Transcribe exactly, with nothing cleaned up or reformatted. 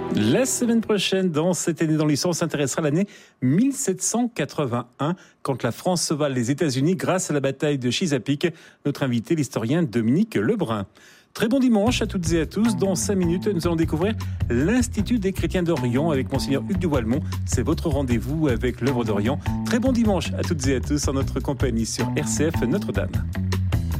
La semaine prochaine, dans Cette année dans l'histoire, on s'intéressera à l'année mille sept cent quatre-vingt-un, quand la France sauva les États-Unis grâce à la bataille de Chesapeake. Notre invité, l'historien Dominique Lebrun. Très bon dimanche à toutes et à tous. Dans cinq minutes, nous allons découvrir l'Institut des chrétiens d'Orient avec Monseigneur Hugues de Walmont. C'est votre rendez-vous avec l'œuvre d'Orient. Très bon dimanche à toutes et à tous en notre compagnie sur R C F Notre-Dame.